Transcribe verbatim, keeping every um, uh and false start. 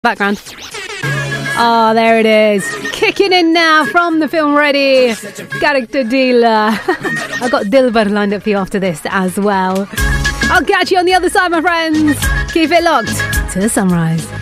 Background. Oh, there it is. Kicking in now from the film Ready. Character Dealer. I've got Dilbar lined up for you after this as well. I'll catch you on the other side, my friends. Keep it locked to the sunrise.